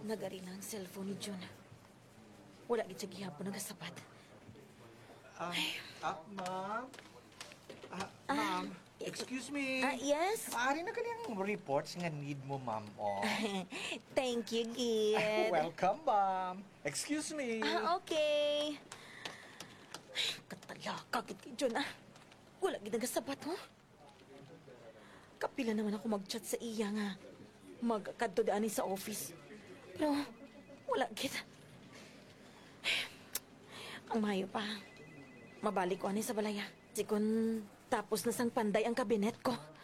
Nagari na ang cellphone ni Jun. Wala gid siya gihapon nagasapat. Ma'am? Ma'am, excuse me. Yes? Maaari na kanyang reports nga need mo, ma'am. Oh. Thank you, Gid. Welcome, ma'am. Excuse me. Okay. Katalaka, gid kay Jun, Wala gid nagasapat, ho? Kapila naman ako mag-chat sa iya nga. Magkadto daan sa office. Pero, wala gid. Ang mayo pa. Mabalik ko ani sa balaya. Sikon tapos na sang panday ang kabinet ko.